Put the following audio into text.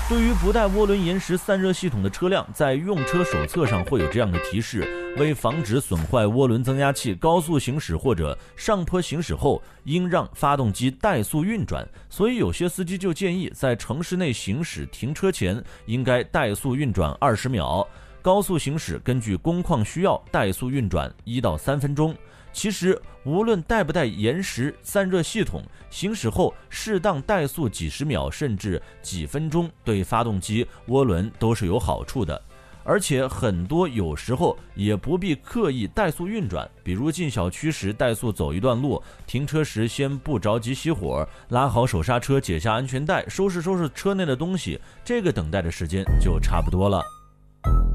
对于不带涡轮延时散热系统的车辆，在用车手册上会有这样的提示：为防止损坏涡轮增压器，高速行驶或者上坡行驶后，应让发动机怠速运转。所以有些司机就建议，在城市内行驶停车前，应该怠速运转20秒。高速行驶根据工况需要怠速运转1到3分钟。其实无论带不带延时散热系统，行驶后适当怠速几十秒甚至几分钟，对发动机涡轮都是有好处的。而且很多有时候也不必刻意怠速运转，比如进小区时怠速走一段路，停车时先不着急熄火，拉好手刹车，解下安全带，收拾车内的东西，这个等待的时间就差不多了。